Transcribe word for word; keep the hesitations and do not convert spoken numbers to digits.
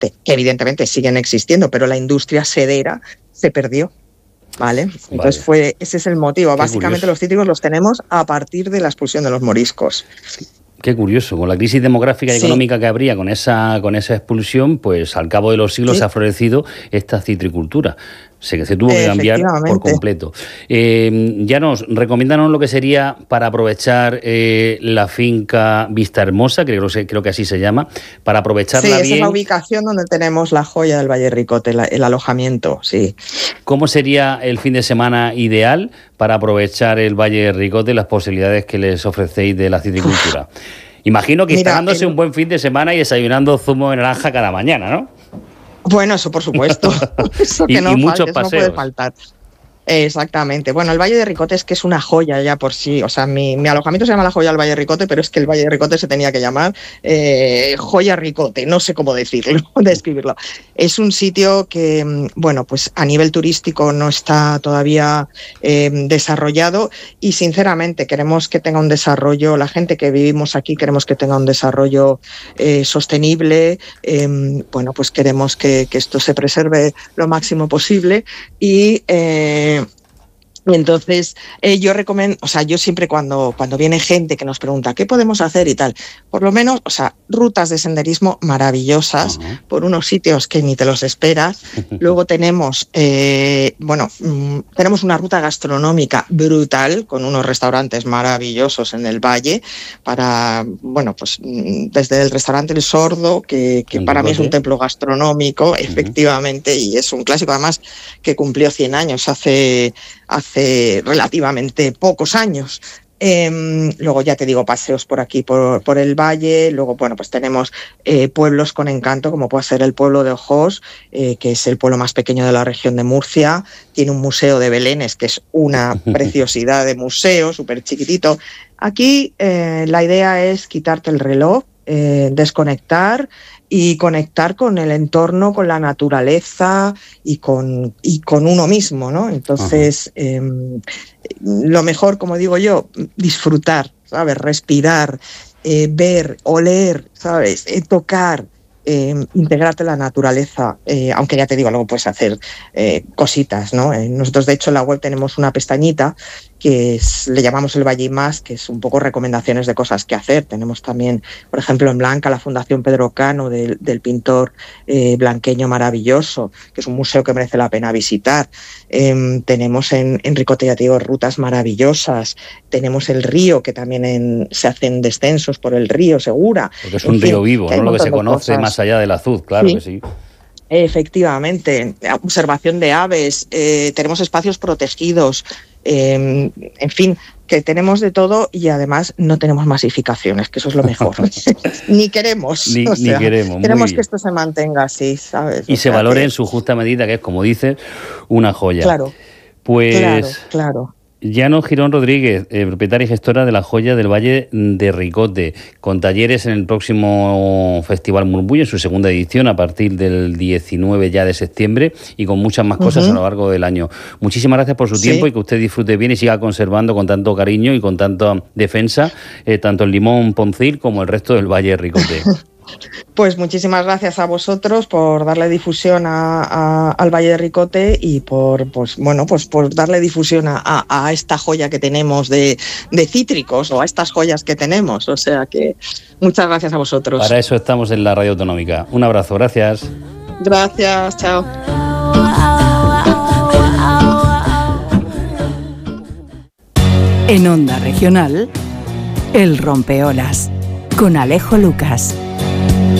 que evidentemente siguen existiendo, pero la industria sedera se perdió. ¿Vale? Entonces Vale. fue, ese es el motivo. Qué Básicamente curioso. los cítricos los tenemos a partir de la expulsión de los moriscos. Qué curioso, con la crisis demográfica y Sí. económica que habría con esa, con esa expulsión, pues al cabo de los siglos Sí. ha florecido esta citricultura. Se, que se tuvo que cambiar por completo. Eh, ya nos recomiéndanos lo que sería para aprovechar eh, la finca Vista Hermosa, creo, creo que así se llama, para aprovecharla sí, bien. Esa es la ubicación donde tenemos la joya del Valle Ricote, la, el alojamiento, sí. ¿Cómo sería el fin de semana ideal para aprovechar el Valle Ricote y las posibilidades que les ofrecéis de la citricultura? Uf. Imagino que Mira, instalándose el... un buen fin de semana y desayunando zumo de naranja cada mañana, ¿no? Bueno, eso por supuesto. Eso que y, no y muchos falte, paseos. Eso no puede faltar. Exactamente. Bueno, el Valle de Ricote es que es una joya ya por sí. O sea, mi, mi alojamiento se llama la joya del Valle de Ricote, pero es que el Valle de Ricote se tenía que llamar eh, Joya Ricote, no sé cómo decirlo, describirlo. Es un sitio que, bueno, pues a nivel turístico no está todavía eh, desarrollado y sinceramente queremos que tenga un desarrollo, la gente que vivimos aquí queremos que tenga un desarrollo eh, sostenible, eh, bueno, pues queremos que, que esto se preserve lo máximo posible y... Eh, Y entonces eh, yo recomiendo, o sea, yo siempre cuando, cuando viene gente que nos pregunta qué podemos hacer y tal, por lo menos, o sea, rutas de senderismo maravillosas uh-huh. por unos sitios que ni te los esperas. Luego tenemos, eh, bueno, mmm, tenemos una ruta gastronómica brutal con unos restaurantes maravillosos en el valle para, bueno, pues desde el restaurante El Sordo, que, que para mí es un templo gastronómico, efectivamente, uh-huh. y es un clásico además que cumplió cien años hace... hace relativamente pocos años. Eh, luego ya te digo, paseos por aquí, por, por el valle. Luego, bueno, pues tenemos eh, pueblos con encanto, como puede ser el pueblo de Ojós, eh, que es el pueblo más pequeño de la región de Murcia. Tiene un museo de belenes, que es una preciosidad de museo, súper chiquitito. Aquí eh, la idea es quitarte el reloj, eh, desconectar y conectar con el entorno, con la naturaleza y con, y con uno mismo, ¿no? Entonces, eh, lo mejor, como digo yo, disfrutar, ¿sabes? Respirar, eh, ver, oler, ¿sabes? Eh, tocar, eh, integrarte en la naturaleza, eh, aunque ya te digo, luego puedes hacer eh, cositas, ¿no? Eh, nosotros, de hecho, en la web tenemos una pestañita que es, le llamamos el Valle y Más, que es un poco recomendaciones de cosas que hacer. Tenemos también, por ejemplo, en Blanca, la Fundación Pedro Cano, del, del pintor eh, blanqueño maravilloso, que es un museo que merece la pena visitar. Eh, tenemos en, en Ricote, ya te digo, rutas maravillosas. Tenemos el río, que también en, se hacen descensos por el río Segura. Porque es un en río fin, vivo, ¿no? Lo que se conoce más allá del azul, claro ¿sí? que sí. Efectivamente, observación de aves, eh, tenemos espacios protegidos, eh, en fin, que tenemos de todo y además no tenemos masificaciones, que eso es lo mejor. Ni queremos. Ni, o sea, ni queremos. Queremos que esto se mantenga así, ¿sabes? Y o se sea valore que... en su justa medida, que es, como dices, una joya. Claro. Pues... Claro, claro. Llano Girón Rodríguez, eh, propietaria y gestora de la joya del Valle de Ricote, con talleres en el próximo Festival Murmullo, en su segunda edición, a partir del diecinueve ya de septiembre, y con muchas más cosas uh-huh. a lo largo del año. Muchísimas gracias por su sí. tiempo y que usted disfrute bien y siga conservando con tanto cariño y con tanta defensa eh, tanto el limón Poncil como el resto del Valle de Ricote. Pues muchísimas gracias a vosotros por darle difusión a, a, al Valle de Ricote y por, pues, bueno, pues por darle difusión a, a, a esta joya que tenemos de, de cítricos o a estas joyas que tenemos. O sea que muchas gracias a vosotros. Para eso estamos en la Radio Autonómica. Un abrazo, gracias. Gracias, chao. En Onda Regional, El Rompeolas, con Alejo Lucas.